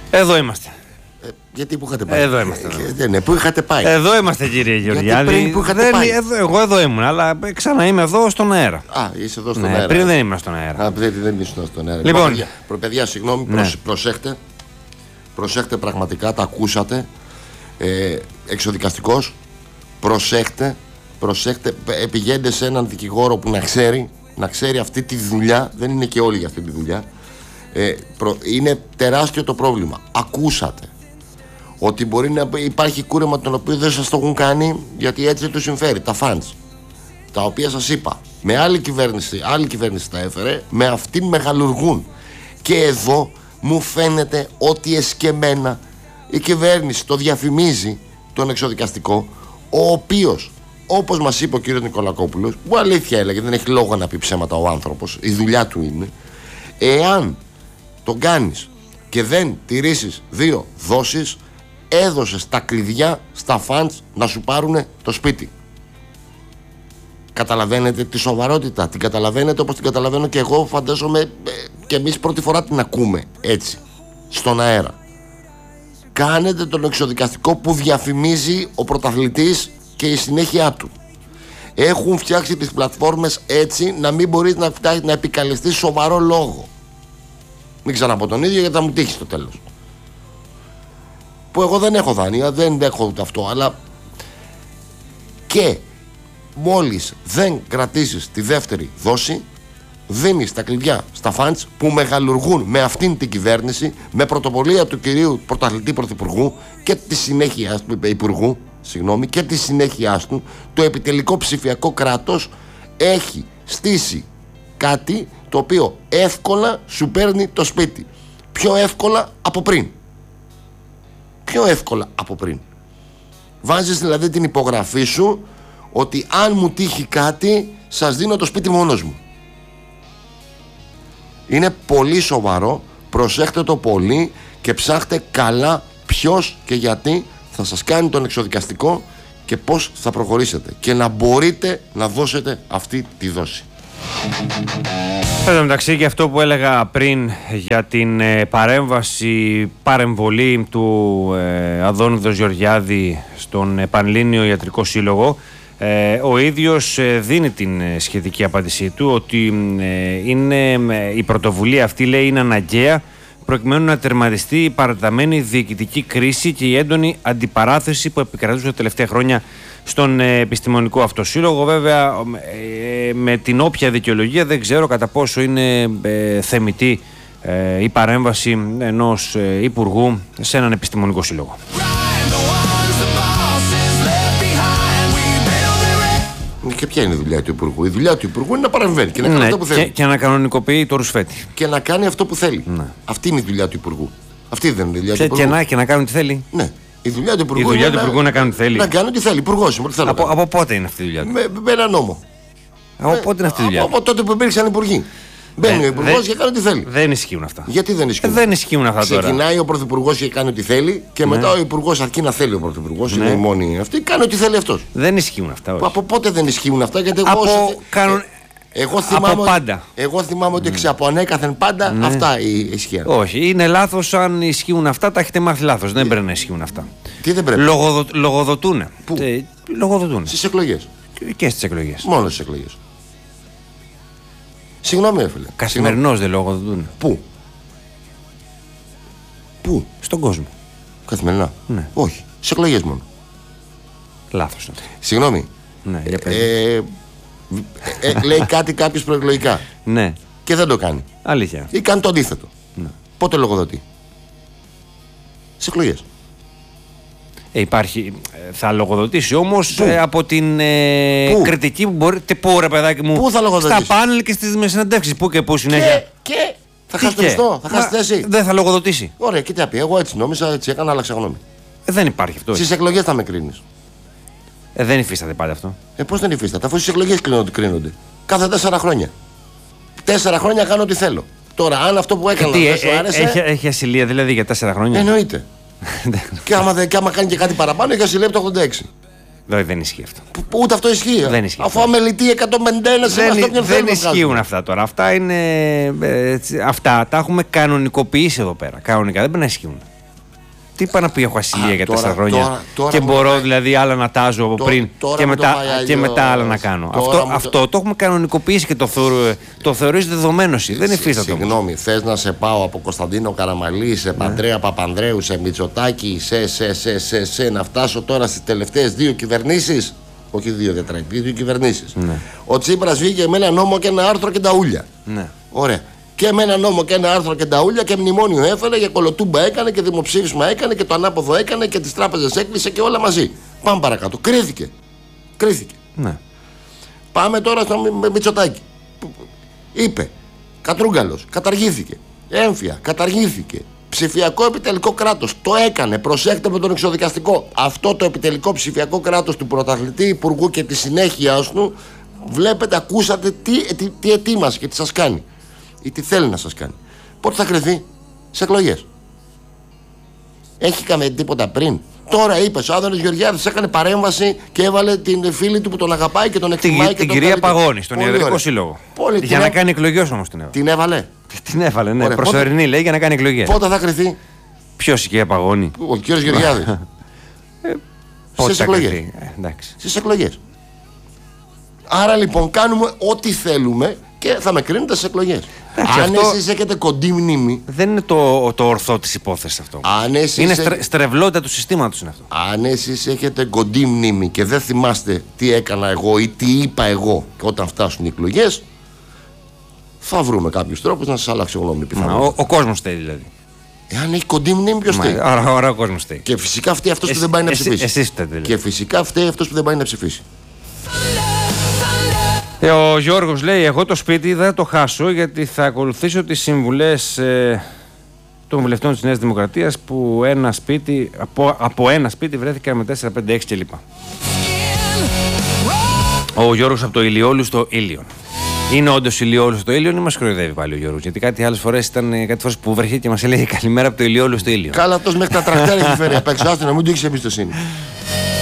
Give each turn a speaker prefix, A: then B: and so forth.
A: Εδώ είμαστε.
B: Γιατί που είχατε πάει?
A: Εδώ είμαστε.
B: Ναι, πού είχατε πάει?
A: Εδώ είμαστε, κύριε Γεωργιάδη.
B: Πριν που είχατε πάει?
A: Εγώ εδώ ήμουν, αλλά ξανά είμαι εδώ στον αέρα.
B: Α, είσαι εδώ στον αέρα.
A: Πριν δεν ήμουν στον αέρα.
B: Α, δεν ήσουν στον αέρα.
A: Λοιπόν,
B: παιδιά, συγγνώμη, προσέχτε. Προσέχτε πραγματικά, τα ακούσατε. Εξοδικαστικός, προσέχτε. Πηγαίνετε σε έναν δικηγόρο που να ξέρει αυτή τη δουλειά. Δεν είναι και όλοι για αυτή τη δουλειά. Είναι τεράστιο το πρόβλημα. Ακούσατε ότι μπορεί να υπάρχει κούρεμα το οποίο δεν σας το έχουν κάνει γιατί έτσι δεν τους συμφέρει. Τα fans, τα οποία σας είπα, με άλλη κυβέρνηση τα έφερε, με αυτήν μεγαλουργούν. Και εδώ μου φαίνεται ότι εσκεμμένα η κυβέρνηση το διαφημίζει τον εξοδικαστικό, ο οποίος, όπως μας είπε ο κύριος Νικολακόπουλος, που αλήθεια έλεγε, δεν έχει λόγο να πει ψέματα ο άνθρωπος, η δουλειά του είναι, εάν τον κάνεις και δεν τηρήσεις 2 δόσεις, έδωσες τα κλειδιά στα φαντς να σου πάρουνε το σπίτι. Καταλαβαίνετε τη σοβαρότητα? Την καταλαβαίνετε όπως την καταλαβαίνω και εγώ? Φαντάζομαι και εμείς πρώτη φορά την ακούμε έτσι στον αέρα. Κάνετε τον εξοδικαστικό που διαφημίζει ο πρωταθλητής και η συνέχεια του. Έχουν φτιάξει τις πλατφόρμες έτσι να μην μπορείς να επικαλεστείς σοβαρό λόγο. Μην ξαναπώ τον ίδιο γιατί θα μου τύχει στο τέλος. Που εγώ δεν έχω δάνεια, δεν έχω ούτε αυτό, αλλά και μόλις δεν κρατήσεις τη δεύτερη δόση, δίνεις τα κλειδιά στα φαντς που μεγαλουργούν με αυτήν την κυβέρνηση, με πρωτοβουλία του κυρίου πρωταθλητή πρωθυπουργού και τη συνέχεια του υπουργού, και τη συνέχεια του, το επιτελικό ψηφιακό κράτος έχει στήσει κάτι το οποίο εύκολα σου παίρνει το σπίτι. Πιο εύκολα από πριν. Βάζεις δηλαδή την υπογραφή σου ότι αν μου τύχει κάτι σας δίνω το σπίτι μόνος μου. Είναι πολύ σοβαρό, προσέχτε το πολύ και ψάχτε καλά ποιος και γιατί θα σας κάνει τον εξοδικαστικό και πώς θα προχωρήσετε και να μπορείτε να δώσετε αυτή τη δόση.
A: Εν τω μεταξύ, και αυτό που έλεγα πριν για την παρεμβολή του Αδόνιδος Γεωργιάδη στον Πανελλήνιο Ιατρικό Σύλλογο, ο ίδιος δίνει την σχετική απάντησή του ότι η πρωτοβουλία αυτή, λέει, είναι αναγκαία προκειμένου να τερματιστεί η παραταμένη διοικητική κρίση και η έντονη αντιπαράθεση που επικρατούσε τα τελευταία χρόνια στον επιστημονικό αυτό σύλλογο. Βέβαια, με την όποια δικαιολογία δεν ξέρω κατά πόσο είναι θεμιτή η παρέμβαση ενός υπουργού σε έναν επιστημονικό σύλλογο.
B: Και ποια είναι η δουλειά του υπουργού? Η δουλειά του υπουργού είναι να παρεμβαίνει και να κάνει αυτό που θέλει.
A: Και να κανονικοποιεί το ρουσφέτη.
B: Και να κάνει αυτό που θέλει.
A: Ναι.
B: Αυτή είναι η δουλειά του υπουργού. Αυτή δεν είναι η δουλειά του υπουργού.
A: Και να κάνει τι θέλει.
B: Ναι. Η δουλειά του υπουργού,
A: είναι να κάνει τι θέλει.
B: Να κάνει ό,τι θέλει. Υπουργός.
A: Από πότε είναι αυτή η δουλειά του?
B: Με ένα νόμο.
A: Από πότε είναι αυτή η δουλειά του?
B: Από τότε που υπήρξαν υπουργοί. Μπαίνει ο υπουργός και κάνει ό,τι θέλει.
A: Δεν ισχύουν αυτά.
B: Γιατί δεν ισχύουν?
A: Δεν ισχύουν αυτά τώρα.
B: Ξεκινάει ο πρωθυπουργός και κάνει ό,τι θέλει και μετά ο υπουργός, αρκεί να θέλει ο πρωθυπουργός, είναι η μόνη αυτή, κάνει ό,τι θέλει αυτός.
A: Δεν ισχύουν αυτά. Όχι.
B: Από πότε δεν ισχύουν αυτά? Γιατί εγώ θυμάμαι ότι από ανέκαθεν πάντα αυτά ισχύουν.
A: Όχι, είναι λάθος. Αν ισχύουν αυτά, τα έχετε μάθει λάθος. Δεν πρέπει να ισχύουν αυτά.
B: Τι δεν πρέπει?
A: Λογοδοτούν.
B: Πού?
A: Λογοδοτούν.
B: Στις εκλογές.
A: Και στις εκλογές.
B: Μόνο στις εκλογές. Συγγνώμη, φίλε.
A: Καθημερινώς δεν λογοδοτούν.
B: Πού?
A: Στον κόσμο.
B: Καθημερινά?
A: Ναι.
B: Όχι. Στις εκλογές μόνο.
A: Λάθος.
B: Συγγνώμη.
A: Ναι, για πες.
B: Λέει κάτι κάποιος προεκλογικά.
A: Ναι.
B: Και δεν το κάνει.
A: Αλήθεια.
B: Ή κάνει το αντίθετο.
A: Ναι.
B: Πότε λογοδοτεί? Στις εκλογές.
A: Υπάρχει, θα λογοδοτήσει όμως από την κριτική που μπορείτε. Πού, ρε παιδάκι μου?
B: Πού θα λογοδοτήσει?
A: Στα πάνελ και στις συνεντεύξεις. Πού και πού συνέχεια.
B: Και θα χάσει το μισθό, θα χάσει θέση.
A: Δεν θα λογοδοτήσει.
B: Ωραία, και τι θα πει? Εγώ έτσι νόμιζα, έτσι έκανα, άλλαξα γνώμη.
A: Δεν υπάρχει αυτό.
B: Στις εκλογές θα με κρίνεις.
A: Δεν υφίσταται πάντα αυτό.
B: Πώς δεν υφίσταται? Αφού στις εκλογές κρίνονται. Κάθε 4 χρόνια. 4 χρόνια κάνω ό,τι θέλω. Τώρα, αν αυτό που έκανα δεν σου άρεσε.
A: Έχει ασυλία δηλαδή για 4 χρόνια.
B: Εννοείται. και άμα κάνει και κάτι παραπάνω, έχει ασυλία από το 86.
A: Δεν ισχύει αυτό.
B: Ούτε αυτό ισχύει.
A: Δεν ισχύει.
B: Αφού αμελητή 151
A: δεν ισχύουν αυτά τώρα. Αυτά είναι. Αυτά τα έχουμε κανονικοποιήσει εδώ πέρα. Κανονικά δεν πρέπει να ισχύουν. Τι είπα να πει, έχω ασυλία για 4 χρόνια.
B: Τώρα
A: και μπορώ δηλαδή άλλα να τάζω από πριν και μετά άλλα να κάνω. Αυτό το έχουμε κανονικοποιήσει και το θεωρείς δεδομένο. Δεν υφίσταται.
B: Συγγνώμη, θες να σε πάω από Κωνσταντίνο Καραμαλή σε Πατρέα Παπανδρέου, σε Μητσοτάκη, σε να φτάσω τώρα στις τελευταίες 2 κυβερνήσεις? Όχι 2 τετραετίες, 2 κυβερνήσεις. Ο Τσίπρας βγήκε με ένα νόμο και ένα άρθρο και ταούλια. Ωραία. Και με ένα νόμο και ένα άρθρο και ταούλια και μνημόνιο έφερε και κολοτούμπα έκανε και δημοψήφισμα έκανε και το ανάποδο έκανε και τις τράπεζες έκλεισε και όλα μαζί. Πάμε παρακάτω. Κρίθηκε.
A: Ναι.
B: Πάμε τώρα στο Μητσοτάκη. Είπε Κατρούγκαλος, καταργήθηκε. Έμφυα, καταργήθηκε. Ψηφιακό επιτελικό κράτος. Το έκανε. Προσέχτε με τον εξοδικαστικό. Αυτό το επιτελικό ψηφιακό κράτος του πρωταθλητή υπουργού και τη συνέχεια του, βλέπετε, ακούσατε τι ετοίμασε και τι σας κάνει. Ή τι θέλει να σας κάνει. Πότε θα κρυθεί? Σε εκλογές. Έχει κάνει τίποτα πριν? Τώρα είπε ο Άδωνης Γεωργιάδης, έκανε παρέμβαση και έβαλε την φίλη του που τον αγαπάει και τον εκτιμάει.
A: Την κυρία Παγώνη, στον Ιατρικό Σύλλογο. Για να κάνει εκλογές όμως την έβαλε.
B: Την έβαλε.
A: Την έβαλε, ναι. Προσωρινή λέει για να κάνει εκλογές.
B: Πότε θα κρυθεί?
A: Ποιος, η κυρία Παγώνη?
B: Ο κύριος Γεωργιάδης. Στις εκλογές. Άρα λοιπόν κάνουμε ό,τι θέλουμε και θα με κρίνετε στις εκλογές. Αν εσείς έχετε κοντή μνήμη.
A: Δεν είναι το ορθό της υπόθεσης αυτό. Είναι στρεβλότητα του συστήματος είναι αυτό.
B: Αν εσείς έχετε κοντή μνήμη και δεν θυμάστε τι έκανα εγώ ή τι είπα εγώ όταν φτάσουν οι εκλογές, θα βρούμε κάποιους τρόπους να σας αλλάξει γνώμη.
A: Ο κόσμος στέλνει δηλαδή.
B: Εάν έχει κοντή μνήμη, ποιος στέλνει?
A: Άρα ο κόσμος στέλνει.
B: Και φυσικά φταίει αυτός που δεν πάει να ψηφίσει.
A: Εσείς δηλαδή.
B: Και φυσικά φταίει αυτός που δεν πάει να ψηφίσει.
A: Ο Γιώργος λέει: εγώ το σπίτι δεν θα το χάσω γιατί θα ακολουθήσω τις συμβουλές των βουλευτών της Νέας Δημοκρατίας που από ένα σπίτι βρέθηκαν με 4, 5, 6 κλπ. Ο Γιώργος από το Ηλιόλου στο Ήλιον. Είναι όντως Ηλιόλου στο Ήλιον ή μας κοροϊδεύει πάλι ο Γιώργος? Γιατί κάτι άλλες φορές ήταν κάτι φορές που βρεθεί και μας έλεγε καλημέρα από το Ηλιόλου στο Ήλιον.
B: Καλά, αυτός μέχρι τα τρακτέρ έχει φέρει απ' έξω, άστο να μην του έχεις εμπιστοσύνη.